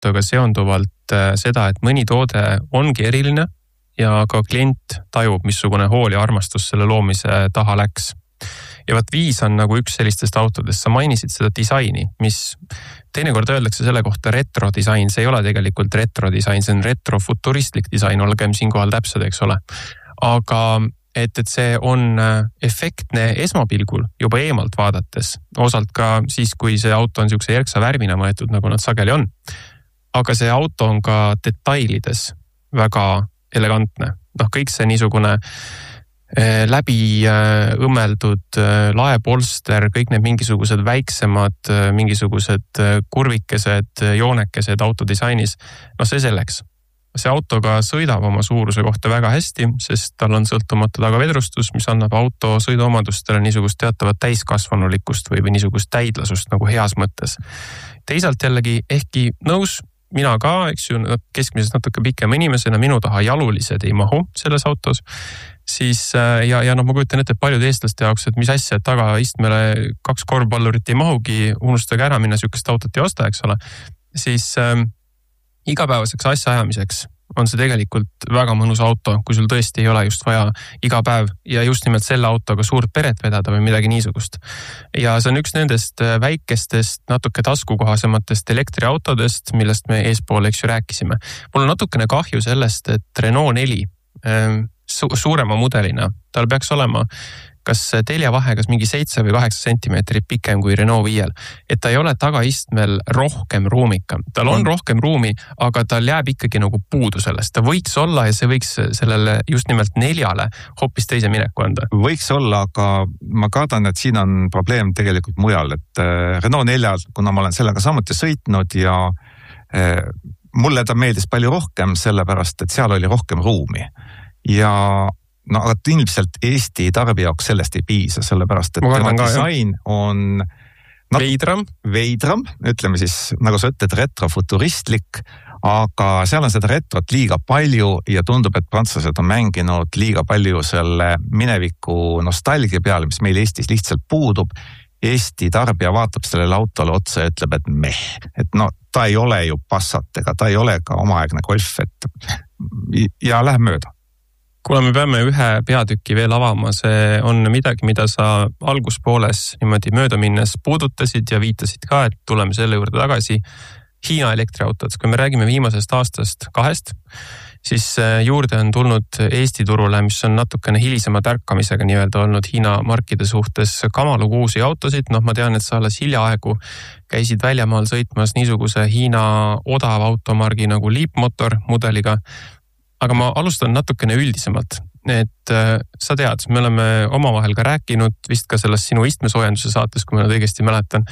autoga seonduvalt seda, et mõni toode ongi eriline ja ka klient tajub, missugune hool ja armastus selle loomise taha läks. Ja vaat 5 on nagu üks sellistest autodest. Sa mainisid seda disaini, mis teinekord öeldakse selle kohta retrodisain. See ei ole tegelikult retrodisain, see on retrofuturistlik disain, olgem siinkohal täpsed, eks ole. Aga et see on efektne esmapilgul juba eemalt vaadates. Osalt ka siis, kui see auto on siukse järgsa värvina võetud, nagu nad sageli on. Aga see auto on ka detailides väga elegantne. Kõik see niisugune läbi õmmeldud laepolster, kõik need mingisugused väiksemad, mingisugused kurvikesed, joonekesed autodisainis. See selleks. See autoga sõidab oma suuruse kohta väga hästi, sest tal on sõltumatu tagavedrustus, mis annab auto sõiduomadustele niisugust teatavat täiskasvanulikkust või niisugust täidlasust nagu heas mõttes. Teisalt jällegi ehkki nõus, mina ka, eks ju, keskmisest natuke pikema inimesena, minu taha jalulised ei mahu selles autos, siis ja ma kujutan ette paljud eestlaste jaoks, et mis asja, et taga istmele 2 korvpallurit ei mahugi, unustage ära minna siukest autot ja osta, eks ole, siis igapäevaseks asja ajamiseks on see tegelikult väga mõnus auto, kui sul tõesti ei ole just vaja iga päev ja just nimelt selle autoga suurt peret vedada või midagi niisugust. Ja see on üks nendest väikestest, natuke taskukohasematest elektriautodest, millest me eespool, eks ju, rääkisime. Mul on natukene kahju sellest, et Renault 4 suurema mudelina, tal peaks olema kas teljavahe, kas mingi 7 või 8 sentimeetrit pikem kui Renault 5, et ta ei ole tagaistmel rohkem ruumikam. Tal on rohkem ruumi, aga tal jääb ikkagi nagu puudu sellest. Ta võiks olla ja see võiks sellele just nimelt 4 hoopis teise mineku anda. Võiks olla, aga ma kardan, et siin on probleem tegelikult mujal, et Renault 4, kuna ma olen sellega samuti sõitnud ja mulle ta meeldis palju rohkem, sellepärast, et seal oli rohkem ruumi. Ja aga ilmselt Eesti tarbija jaoks sellest ei piisa, sellepärast, et tema disain on veidram, ütleme siis, nagu sa ütled, retrofuturistlik, aga seal on seda retrot liiga palju ja tundub, et prantslased on mänginud liiga palju selle mineviku nostalgia peale, mis meil Eestis lihtsalt puudub. Eesti tarbija vaatab sellele autole otsa ja ütleb, et ta ei ole ju Passat ega ta ei ole ka omaaegne Golf, ja läheb mööda. Kuna me peame ühe peatüki veel avama, see on midagi, mida sa alguspooles niimoodi mööda minnes puudutasid ja viitasid ka, et tuleme selle juurde tagasi. Hiina elektriautod, kui me räägime viimasest aastast 2, siis juurde on tulnud Eesti turule, mis on natukene hilisema tärkamisega nii-öelda olnud Hiina markide suhtes kamalugu uusi autosid. Ma tean, et sa alles hiljaaegu käisid väljamaal sõitmas niisuguse Hiina odav automargi nagu Leapmotor mudeliga. Aga ma alustan natukene üldisemalt, et sa tead, me oleme omavahel ka rääkinud, vist ka sellest sinu istmesoojenduse saates, kui ma nüüd õigesti mäletan,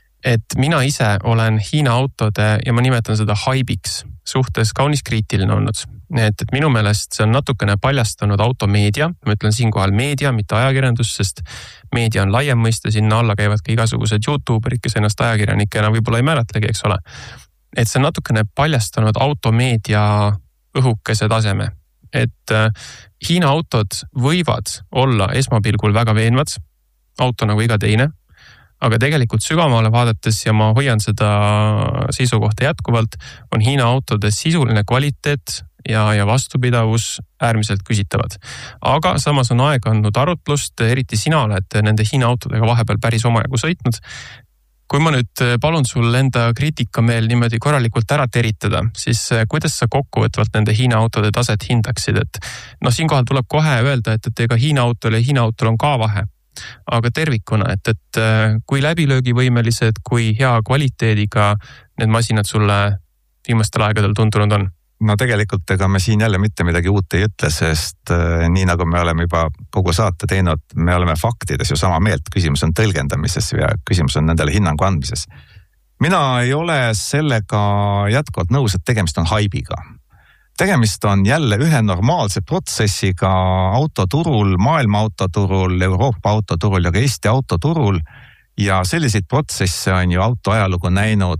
et mina ise olen Hiina autode, ja ma nimetan seda haibiks, suhtes kaunis kriitiline olnud. Et minu meelest see on natukene paljastanud automeedia, ma ütlen siinkohal meedia, mitte ajakirjandus, sest meedia on laiem mõiste, sinna alla käivad ka igasugused YouTuberid, kes ennast ajakirjanikena võib-olla ei määratlegi, eks ole. Et see on natukene paljastanud automeedia õhukese taseme, et Hiina autod võivad olla esmapilgul väga veenvad, auto nagu iga teine, aga tegelikult sügavamale vaadates ja ma hoian seda seisukohta jätkuvalt, on Hiina autode sisuline kvaliteet ja vastupidavus äärmiselt küsitavad. Aga samas on aeg andnud arutlust, eriti sina oled nende Hiina autodega vahepeal päris omajagu sõitnud. Kui ma nüüd palun sul enda kriitikameel niimoodi korralikult ära teritada, siis kuidas sa kokkuvõtvalt nende Hiina autode taset hindaksid? Et siinkohal tuleb kohe öelda, et ega Hiina autol ja Hiina autol on ka vahe. Aga tervikuna, et kui läbilöögivõimelised, kui hea kvaliteediga need masinad sulle viimastel aegadel tundunud on? No tegelikult ega me siin jälle mitte midagi uut ei ütle, sest nii nagu me oleme juba kogu saate teinud, me oleme faktides ju sama meelt, küsimus on tõlgendamises ja küsimus on nendele hinnangu andmises. Mina ei ole sellega jätkuvalt nõus, et tegemist on haibiga. Tegemist on jälle ühe normaalse protsessiga autoturul, maailma autoturul, Euroopa autoturul ja ka Eesti autoturul. Ja selliseid protsesse on ju autoajalugu näinud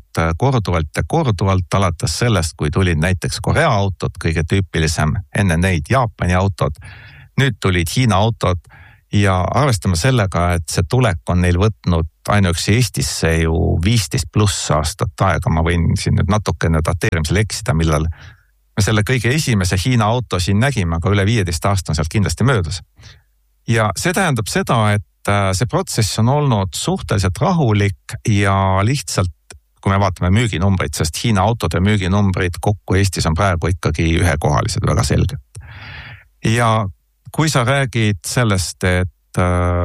korduvalt alates sellest, kui tulid näiteks Korea autod, kõige tüüpilisem, enne neid Jaapani autod, nüüd tulid Hiina autod ja arvestame sellega, et see tulek on neil võtnud ainuüksi Eestisse ju 15+ aastat aega, ma võin siin nüüd natukene dateerimisel eksida, millal me selle kõige esimese Hiina auto siin nägime, aga üle 15 aasta on sealt kindlasti möödas. Ja see tähendab seda, et see protsess on olnud suhteliselt rahulik ja lihtsalt, kui me vaatame müüginumbreid, sest Hiina autode müüginumbreid kokku Eestis on praegu ikkagi ühekohalised väga selgelt. Ja kui sa räägid sellest, et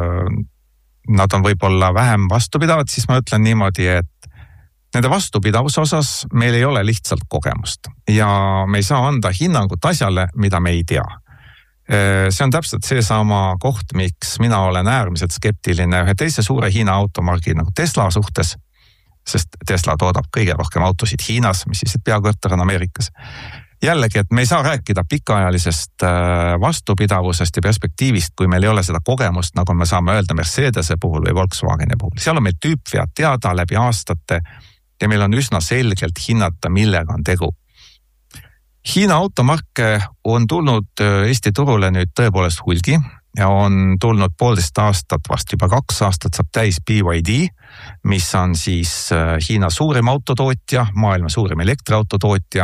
nad on võib-olla vähem vastupidavad, siis ma ütlen niimoodi, et nende vastupidavuse osas meil ei ole lihtsalt kogemust ja me ei saa anda hinnangut asjale, mida me ei tea. See on täpselt seesama koht, miks mina olen äärmiselt skeptiline ühe teise suure Hiina automargi nagu Tesla suhtes, sest Tesla toodab kõige rohkem autosid Hiinas, mis siis peakõrter on Ameerikas. Jällegi, et me ei saa rääkida pikaajalisest vastupidavusest ja perspektiivist, kui meil ei ole seda kogemust, nagu me saame öelda Mercedese puhul või Volkswageni puhul. Seal on meil tüüpvead teada läbi aastate ja meil on üsna selgelt hinnata, millega on tegu. Hiina automarke on tulnud Eesti turule nüüd tõepoolest hulgi ja on tulnud 1,5 aastat, vast juba 2 aastat saab täis BYD, mis on siis Hiina suurim autotootja, maailma suurim elektriautotootja.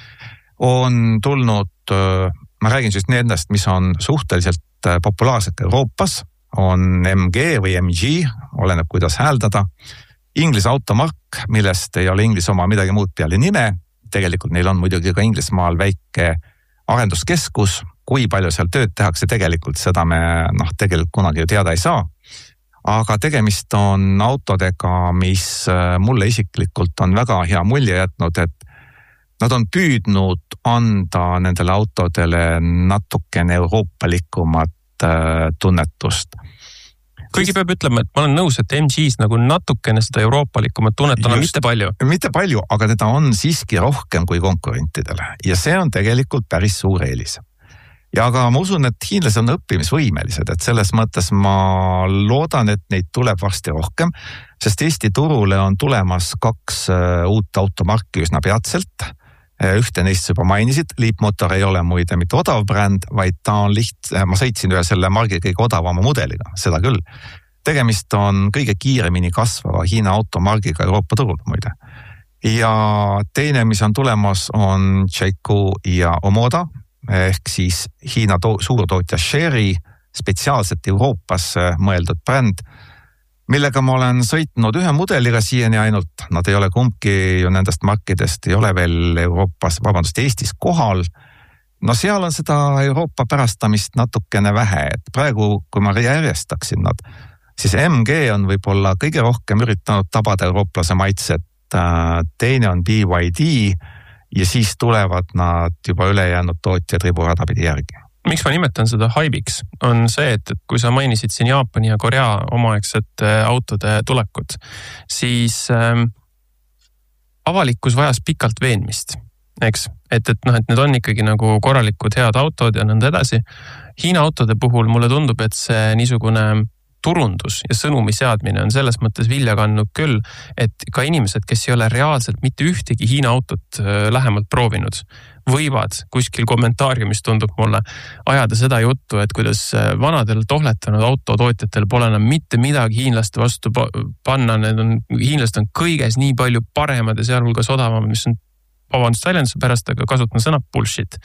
On tulnud, ma räägin siis nendest, mis on suhteliselt populaarsed Euroopas, on MG või MG, oleneb kuidas hääldada, Inglise automark, millest ei ole Inglise oma midagi muud peale nime, tegelikult neil on muidugi ka Inglismaal väike arenduskeskus, kui palju seal tööd tehakse tegelikult, seda me tegelikult kunagi ju teada ei saa, aga tegemist on autodega, mis mulle isiklikult on väga hea mulje jätnud, et nad on püüdnud anda nendele autodele natukene euroopalikumat tunnetust. Kuigi peab ütlema, et ma olen nõus, et MG's nagu natukene seda euroopalikumat tunnet on, mitte palju. Mitte palju, aga teda on siiski rohkem kui konkurentidele ja see on tegelikult päris suur eelis. Ja aga ma usun, et hiinlased on õppimisvõimelised, et selles mõttes ma loodan, et neid tuleb varsti rohkem, sest Eesti turule on tulemas 2 uut automarki üsna peatselt. Ühte neist juba mainisid, Leapmotor ei ole muide mitte odav bränd, vaid ta on ma sõitsin ühe selle margi kõige odavama mudeliga, seda küll. Tegemist on kõige kiiremini kasvava Hiina automargiga Euroopa turul muide. Ja teine, mis on tulemas, on Cheiko ja Omoda, ehk siis Hiina suurtootja Chery, spetsiaalselt Euroopasse mõeldud bränd, millega ma olen sõitnud ühe mudeliga siiani ainult, nad ei ole kumbki ju nendest markidest, ei ole veel Eestis kohal. No seal on seda Euroopa pärastamist natukene vähe, et praegu, kui ma järjestaksin nad, siis MG on võib-olla kõige rohkem üritanud tabada eurooplase maitset, teine on BYD ja siis tulevad nad juba ülejäänud tootjad riburadapidi järgi. Miks ma nimetan seda haibiks, on see, et kui sa mainisid siin Jaapani ja Korea omaaegsete autode tulekut, siis avalikkus vajas pikalt veenmist, eks? Et need on ikkagi nagu korralikud head autod ja nõnda edasi. Hiina autode puhul mulle tundub, et see niisugune turundus ja sõnumi seadmine on selles mõttes vilja kandnud küll, et ka inimesed, kes ei ole reaalselt mitte ühtegi Hiina autot lähemalt proovinud, võivad kuskil kommentaariumis tundub mulle ajada seda juttu, et kuidas vanadel tohletanud autotootjatel pole enam mitte midagi hiinlaste vastu panna, hiinlased on kõiges nii palju paremad ja sealhulgas odavamad, mis on vabandust väljenduse pärast, aga kasutan sõna bullshit.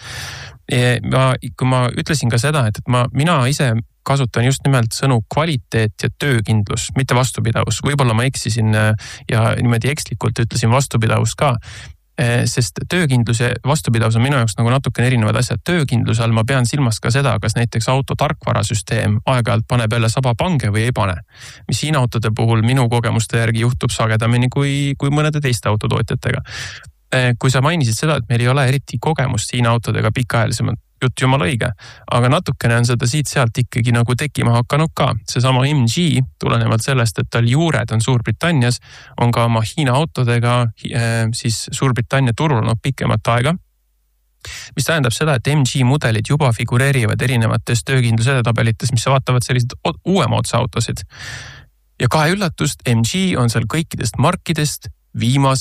Kui ma ütlesin ka seda, et mina ise kasutan just nimelt sõnu kvaliteet ja töökindlus, mitte vastupidavus. Võib-olla ma eksisin ja niimoodi ekslikult ütlesin vastupidavus ka, sest töökindlus ja vastupidavus on minu jaoks nagu natukene erinevad asjad. Töökindluse all ma pean silmas ka seda, kas näiteks auto tarkvarasüsteem aeg-ajalt paneb jälle saba pange või ei pane. Mis Hiina autode puhul minu kogemuste järgi juhtub sagedamini kui mõnede teiste autotootjatega. Kui sa mainisid seda, et meil ei ole eriti kogemust Hiina autodega pikaajalisemalt, jutt jumala õige, aga natukene on seda siit-sealt ikkagi nagu tekkima hakanud ka. Seesama MG, tulenevalt sellest, et tal juured on Suurbritannias, on ka oma Hiina autodega siis Suurbritannia turul olnud pikemat aega. Mis tähendab seda, et MG mudelid juba figureerivad erinevates töökindluse tabelites, mis vaatavad sellised uuemoodsa autosid. Ja kahe üllatust, MG on seal kõikidest markidest viimasel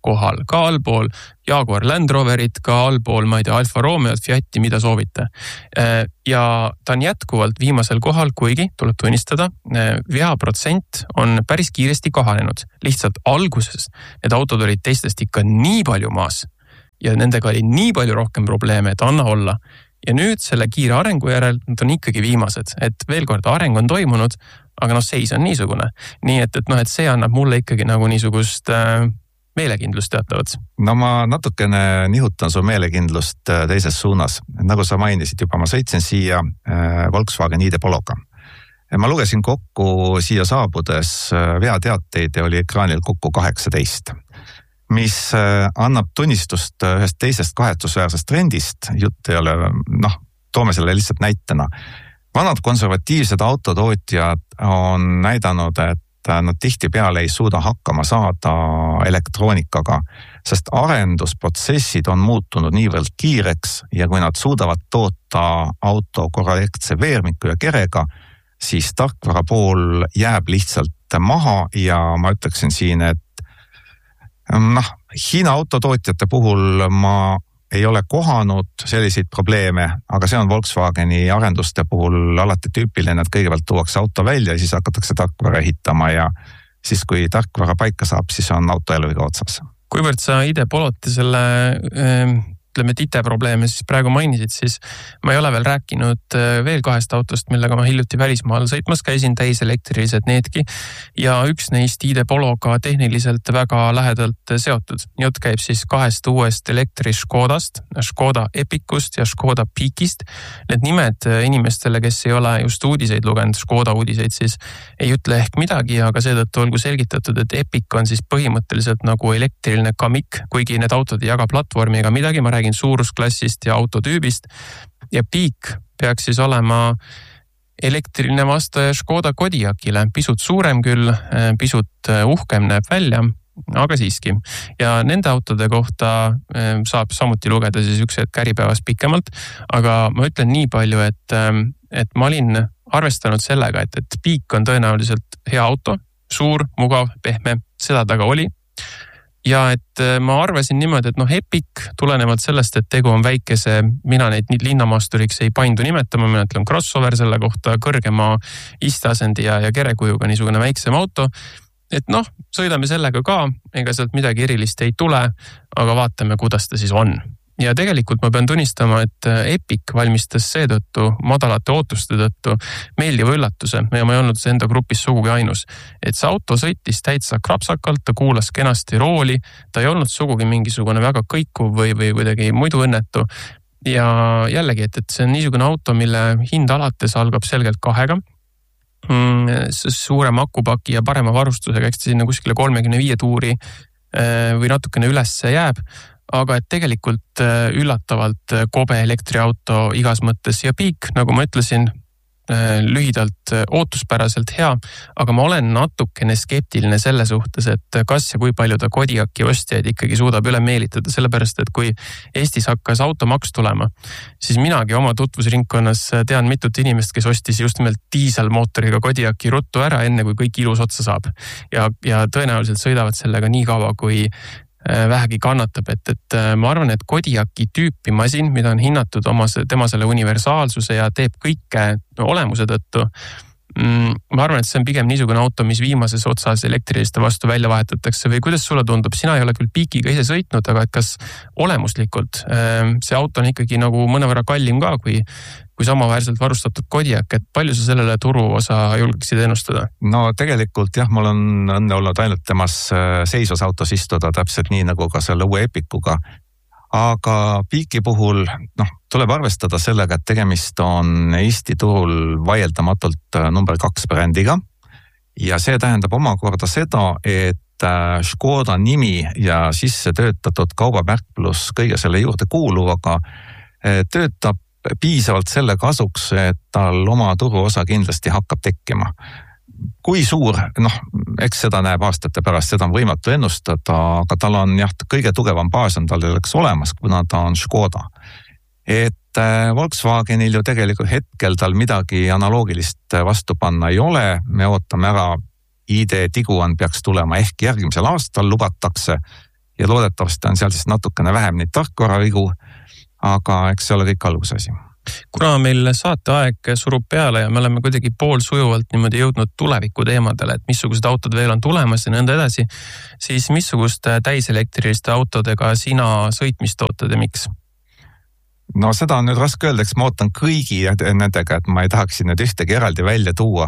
kohal, ka allpool Jaguar Land Roverit, ka allpool, ma ei tea, Alfa Romeot, Fiati, mida soovite. Ja ta on jätkuvalt viimasel kohal, kuigi tuleb tunnistada, veaprotsent on päris kiiresti kahanenud. Lihtsalt alguses need autod olid teistest ikka nii palju maas ja nendega oli nii palju rohkem probleeme, et anna olla. Ja nüüd selle kiire arengu järel nad on ikkagi viimased, et veel kord areng on toimunud, aga seis on niisugune. Nii et see annab mulle ikkagi nagu niisugust meelekindlust teatavat. No ma natukene nihutan su meelekindlust teises suunas. Nagu sa mainisid juba, ma sõitsin siia Volkswagen ID Pologa. Ma lugesin kokku siia saabudes veateateid ja oli ekraanil kokku 18. Mis annab tunnistust ühest teisest kahetsusväärsest trendist. Jutt ei ole, toome selle lihtsalt näitena. Vanad konservatiivsed autotootjad on näidanud, et nad tihtipeale ei suuda hakkama saada elektroonikaga, sest arendusprotsessid on muutunud niivõrd kiireks ja kui nad suudavad toota auto korrektse veermiku ja kerega, siis tarkvara pool jääb lihtsalt maha ja ma ütleksin siin, et Hiina autotootjate puhul ma ei ole kohanud selliseid probleeme, aga see on Volkswageni arenduste puhul alati tüüpiline, et kõigepealt tuuakse auto välja ja siis hakatakse tarkvara ehitama ja siis kui tarkvara paika saab, siis on auto eluiga otsas. Kuivõrd sa ID Polot ja selle ütleme, IT-probleeme siis praegu mainisid, siis ma ei ole veel rääkinud veel 2 autost, millega ma hiljuti välismaal sõitmas käisin, täiselektrilised needki ja üks neist ID Pologa tehniliselt väga lähedalt seotud. Jutt käib siis 2 uuest elektri Škodast, Škoda Epicust ja Škoda Peakist. Need nimed inimestele, kes ei ole just uudiseid lugenud, Škoda uudiseid, siis ei ütle ehk midagi, aga seetõttu olgu selgitatud, et Epic on siis põhimõtteliselt nagu elektriline Kamik, kuigi need autod ei jaga platvormiga midagi, ma räägin suurusklassist ja autotüübist. Ja Peak peaks siis olema elektriline vastaja Škoda Kodiaqile, pisut suurem küll, pisut uhkem näeb välja, aga siiski. Ja nende autode kohta saab samuti lugeda siis üks hetk Äripäevas pikemalt, aga ma ütlen nii palju, et ma olin arvestanud sellega, et Peak on tõenäoliselt hea auto, suur, mugav, pehme, seda taga oli. Ja et ma arvasin niimoodi, et Epic tulenevalt sellest, et tegu on väikese, mina neid linnamaasturiks ei paindu nimetama, ma ütlen crossover selle kohta, kõrgema isteasendi ja kerekujuga niisugune väiksem auto. Et sõidame sellega ka, ega sealt midagi erilist ei tule, aga vaatame, kuidas ta siis on. Ja tegelikult ma pean tunnistama, et Epic valmistas seetõttu madalate ootuste tõttu meeldiva üllatuse ja ma ei olnud enda grupis sugugi ainus. Et see auto sõitis täitsa krapsakalt, ta kuulas kenasti rooli, ta ei olnud sugugi mingisugune väga kõikuv või kuidagi muidu õnnetu. Ja jällegi, et see on niisugune auto, mille hind alates algab selgelt 2-ga. Suurem akupaki ja parema varustusega, eks ta sinna kuskile 35 tuuri või natukene üles jääb. Aga et tegelikult üllatavalt kobe elektriauto igas mõttes ja Peak, nagu ma ütlesin, lühidalt ootuspäraselt hea, aga ma olen natukene skeptiline selle suhtes, et kas ja kui palju ta Kodiaqi ostjaid ikkagi suudab üle meelitada, sellepärast, et kui Eestis hakkas automaks tulema, siis minagi oma tutvusringkonnas tean mitut inimest, kes ostis just nimelt diiselmootoriga Kodiaqi ruttu ära, enne kui kõik ilus otsa saab. Ja tõenäoliselt sõidavad sellega nii kaua, kui vähegi kannatab, et ma arvan, et Kodiaqi tüüpi masin, mida on hinnatud tema selle universaalsuse ja teeb kõike olemuse tõttu, ma arvan, et see on pigem niisugune auto, mis viimases otsas elektriliste vastu välja vahetatakse või kuidas sulle tundub? Sina ei ole küll Peakiga ise sõitnud, aga et kas olemuslikult see auto on ikkagi nagu mõnevõrra kallim ka kui samaväärselt varustatud Kodiaq, et palju sa sellele turuosa julgeksid ennustada? No tegelikult jah, mul on õnne olnud ainult temas seisvas autos istuda täpselt nii nagu ka selle uue Epicuga. Aga Peaki puhul tuleb arvestada sellega, et tegemist on Eesti turul vaieldamatult number 2 brändiga ja see tähendab omakorda seda, et Škoda nimi ja sisse töötatud kaubamärk pluss kõige selle juurde kuuluvaga töötab piisavalt selle kasuks, et tal oma turuosa kindlasti hakkab tekkima. Kui suur, eks seda näeb aastate pärast, seda on võimatu ennustada, aga tal on kõige tugevam baas on tal oleks olemas, kuna ta on Škoda. Et Volkswagenil ju tegelikult hetkel tal midagi analoogilist vastu panna ei ole, me ootame ära ID Tiguan peaks tulema ehk järgmisel aastal lubatakse ja loodetavasti on seal siis natukene vähem neid tarkvaravigu, aga eks see ole kõik algusasi. Kuna meil saateaeg surub peale ja me oleme kuidagi poolsujuvalt niimoodi jõudnud tuleviku teemadele, et missugused autod veel on tulemas ja nõnda edasi, siis missuguste täiselektriliste autodega sina sõitmist ootad ja miks? No seda on nüüd raske öelda, eks ma ootan kõigi nendega, et ma ei tahaks nüüd ühtegi eraldi välja tuua.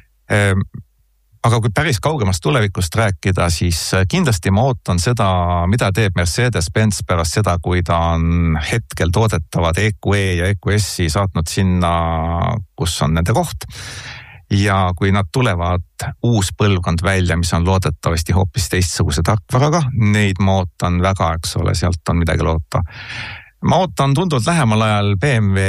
Aga kui päris kaugemast tulevikust rääkida, siis kindlasti ma ootan seda, mida teeb Mercedes-Benz pärast seda, kui ta on hetkel toodetavad EQE ja EQS-i saatnud sinna, kus on nende koht. Ja kui nad tulevad uus põlvkond välja, mis on loodetavasti hoopis teistsuguse tarkvaraga, neid ma ootan väga, eks ole, sealt on midagi loota. Ma ootan tunduvalt lähemal ajal BMW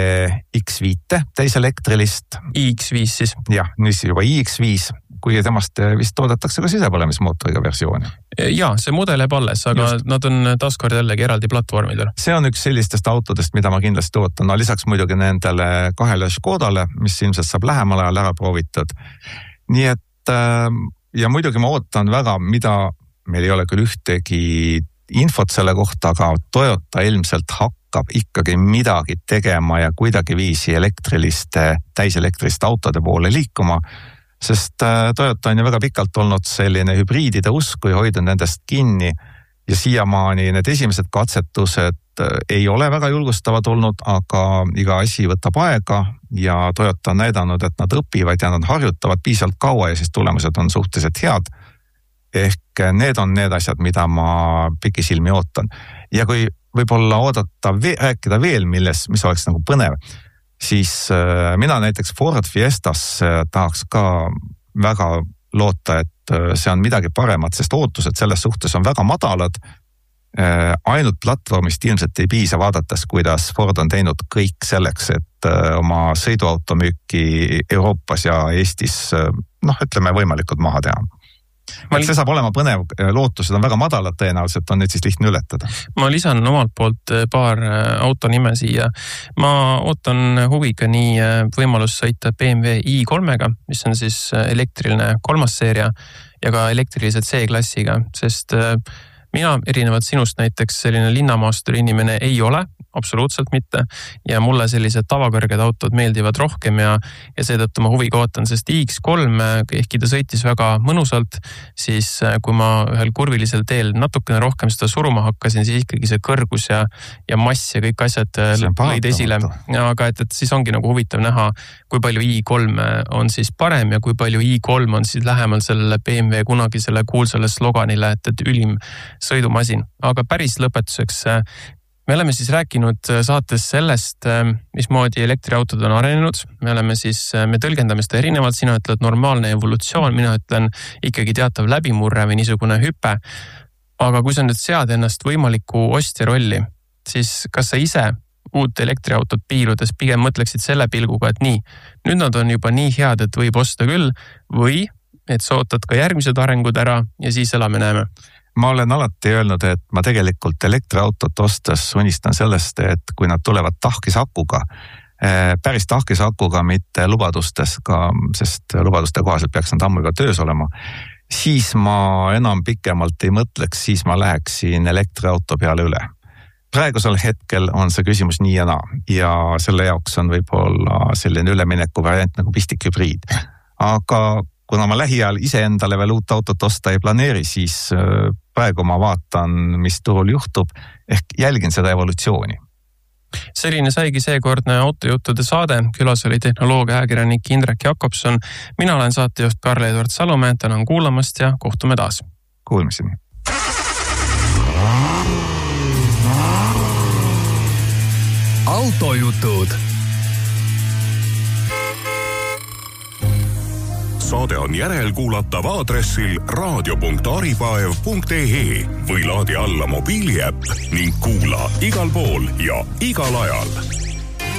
X5 täiselektrilist. iX5 siis? Jah, nüüd juba iX5. Kuigi temast vist toodetakse ka sisepõlemismootoriga versiooni. Jaa, see mudel jääb alles, aga just. Nad on taaskord jällegi eraldi platvormidel. See on üks sellistest autodest, mida ma kindlasti ootan. No lisaks muidugi nendele 2 Škodale, mis ilmselt saab lähemal ajal ära proovitud. Nii et ja muidugi ma ootan väga, mida meil ei ole küll ühtegi infot selle kohta, aga Toyota ilmselt hakkab ikkagi midagi tegema ja kuidagi viisi täiselektriliste autode poole liikuma. Sest Toyota on ju väga pikalt olnud selline hübriidide usku ja hoidnud nendest kinni ja siiamaani need esimesed katsetused ei ole väga julgustavad olnud, aga iga asi võtab aega ja Toyota on näidanud, et nad õpivad ja nad harjutavad piisavalt kaua ja siis tulemused on suhteliselt head. Ehk need on need asjad, mida ma pikisilmi ootan. Ja kui võib-olla rääkida veel, mis oleks nagu põnev, siis mina näiteks Ford Fiestas tahaks ka väga loota, et see on midagi paremat, sest ootused selles suhtes on väga madalad. Ainult platvormist ilmselt ei piisa vaadates, kuidas Ford on teinud kõik selleks, et oma sõiduautomüüki Euroopas ja Eestis, ütleme võimalikult maha teha. Et see saab olema põnev, lootused on väga madalad tõenäoliselt, on neid siis lihtne ületada. Ma lisan omalt poolt paar auto nime siia. Ma ootan huviga nii võimalus sõita BMW i3-ga, mis on siis elektriline 3. seeria ja ka elektrilise C-klassiga, sest mina erinevalt sinust näiteks selline linnamaasturi inimene ei ole, absoluutselt mitte. Ja mulle sellised tavakõrged autod meeldivad rohkem ja seetõttu ma huviga ootan, sest iX3, ehkki ta sõitis väga mõnusalt, siis kui ma ühel kurvilisel teel natukene rohkem seda suruma hakkasin, siis ikkagi see kõrgus ja mass ja kõik asjad lõid esile. Aga et siis ongi nagu huvitav näha, kui palju i3 on siis parem ja kui palju i3 on siis lähemal sellele BMW kunagi selle kuulsale sloganile, et ülim sõidumasin. Aga päris lõpetuseks me oleme siis rääkinud saates sellest, mismoodi elektriautod on arenenud. Me tõlgendame seda erinevalt, sina ütled normaalne evolutsioon, mina ütlen ikkagi teatav läbimurre või niisugune hüpe. Aga kui sa nüüd sead ennast võimaliku ostja rolli, siis kas sa ise uut elektriautot piiludes pigem mõtleksid selle pilguga, et nii, nüüd nad on juba nii head, et võib osta küll, või et sa ootad ka järgmised arengud ära ja siis elame näeme? Ma olen alati öelnud, et ma tegelikult elektriautot ostes unistan sellest, et kui nad tulevad tahkisakuga, päris tahkisakuga, mitte lubadustes ka, sest lubaduste kohaselt peaks nad ammu juba töös olema, siis ma enam pikemalt ei mõtleks, siis ma läheksin elektriauto peale üle. Praegusel hetkel on see küsimus nii ja naa ja selle jaoks on võib-olla selline ülemineku variant nagu pistikhübriid. Aga kuna ma lähiajal iseendale veel uut autot osta ei planeeri, siis praegu ma vaatan, mis turul juhtub, ehk jälgin seda evolutsiooni. Selline saigi seekordne autojuttude saade. Külas oli tehnoloogia ajakirjanik Indrek Jakobson. Mina olen saatejuht Karl-Edward Salumäe, tänan kuulamast ja kohtume taas. Kuulmiseni. Autojutud. Saade on järelkuulatav aadressil radio.aripaev.ee või laadi alla mobiiliäpp ning kuula igal pool ja igal ajal.